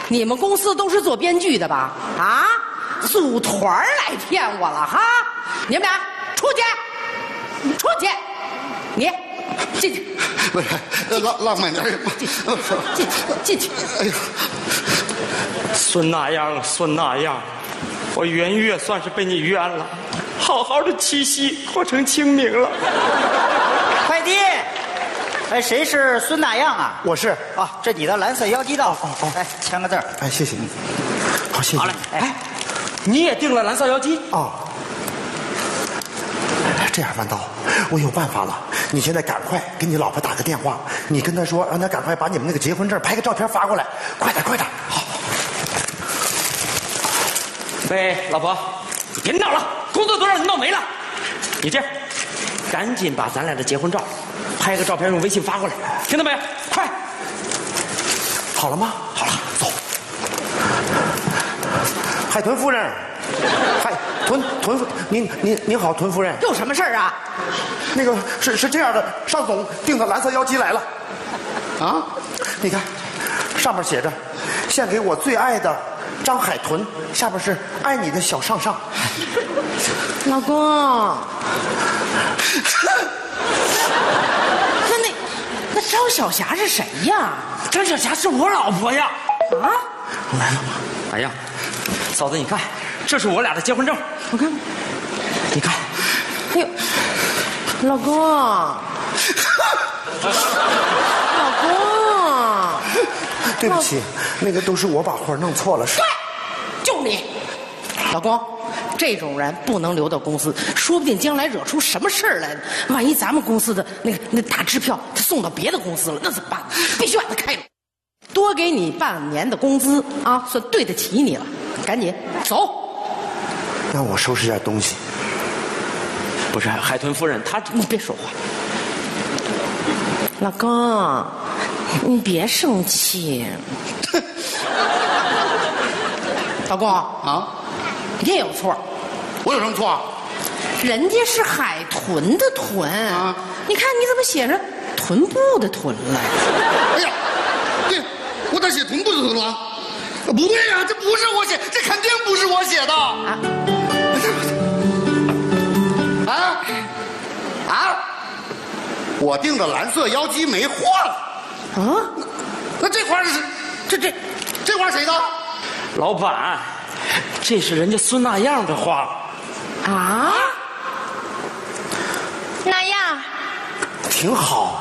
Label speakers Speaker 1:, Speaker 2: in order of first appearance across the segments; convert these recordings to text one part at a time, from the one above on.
Speaker 1: 你们公司都是做编剧的吧？啊，组团来骗我了哈！你们俩出去，出去！你进去。
Speaker 2: 不是，浪漫点。
Speaker 1: 进去。
Speaker 2: 哎呀，
Speaker 3: 孙那样，孙那样，我圆月算是被你圆了，好好的七夕过成清明了。
Speaker 4: 快递。哎，谁是孙那样啊？
Speaker 5: 我是
Speaker 4: 啊，这你的蓝色腰肌到。
Speaker 5: 哦，
Speaker 4: 来签个字。
Speaker 5: 哎，谢谢你。好，谢谢。
Speaker 3: 好嘞，哎，你也订了蓝色腰肌
Speaker 5: 哦。这样，弯刀，我有办法了。你现在赶快给你老婆打个电话，你跟她说，让她赶快把你们那个结婚证拍个照片发过来，快点，快点。好。
Speaker 3: 喂，老婆，你别闹了，工作都让你闹没了。你这样，赶紧把咱俩的结婚照拍个照片用微信发过来，听到没有？快！
Speaker 5: 好了吗？好了，走。海豚夫人，豚，您好，豚夫人。
Speaker 1: 有什么事儿啊？
Speaker 5: 那个是这样的，尚总订的蓝色腰肌来了。啊，你看，上面写着“献给我最爱的张海豚”，下边是“爱你的小上上”。
Speaker 1: 老公。那张小霞是谁呀？
Speaker 3: 张小霞是我老婆呀！
Speaker 1: 啊，
Speaker 5: 来了吗？
Speaker 3: 哎呀，嫂子，你看，这是我俩的结婚证，
Speaker 1: 我看，
Speaker 3: 你看。
Speaker 1: 哎呦，老公，老公，
Speaker 5: 对不起，那个都是我把花弄错了。
Speaker 1: 对，就你，老公。这种人不能留到公司，说不定将来惹出什么事儿来。万一咱们公司的那大支票他送到别的公司了，那怎么办？必须把他开了，多给你半年的工资啊，算对得起你了。赶紧走。
Speaker 5: 那我收拾下东西。
Speaker 3: 不是海豚夫人，
Speaker 1: 你别说话。老公，你别生气。老公
Speaker 2: 啊。
Speaker 1: 你也有错，
Speaker 2: 我有什么错？
Speaker 1: 人家是海豚的豚啊！你看你怎么写着臀部的臀了？
Speaker 2: 哎呀，对，我咋写臀部的臀了？不对呀，这不是我写，这肯定不是我写的啊！我订的蓝色腰肌没货了啊！那这花是这花谁的？
Speaker 3: 老板。这是人家孙那样的花，
Speaker 1: 啊？
Speaker 6: 那样，
Speaker 5: 挺好。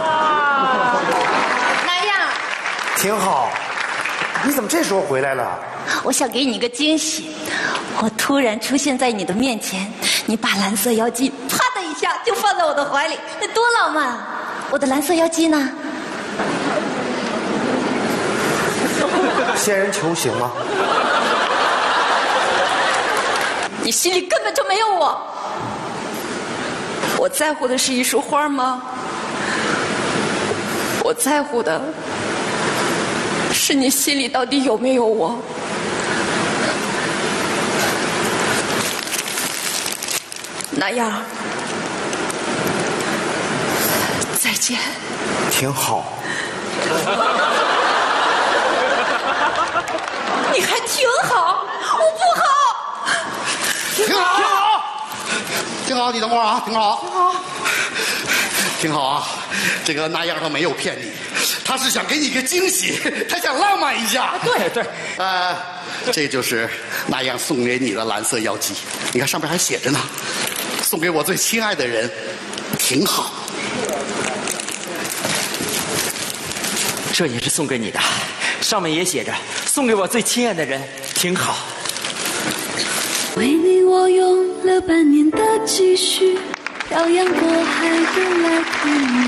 Speaker 6: 那样，
Speaker 5: 挺好。你怎么这时候回来了？
Speaker 6: 我想给你个惊喜。我突然出现在你的面前，你把蓝色腰肌啪的一下就放在我的怀里，那多浪漫啊！我的蓝色腰肌呢？
Speaker 5: 仙人球行吗？
Speaker 6: 你心里根本就没有我。我在乎的是一束花吗？我在乎的是你心里到底有没有我。那样，再见。
Speaker 5: 挺好。
Speaker 6: 你还挺好，我不好。
Speaker 2: 挺好，挺好，你等会儿啊，挺好，挺好啊。这个那样他没有骗你，他是想给你个惊喜，他想浪漫一下。
Speaker 3: 对，
Speaker 2: 这就是那样送给你的蓝色腰肌。你看上面还写着呢，送给我最亲爱的人，挺好。
Speaker 3: 这也是送给你的，上面也写着送给我最亲爱的人，挺好。
Speaker 7: 为你我用了半年的积蓄，漂洋过海的来看你。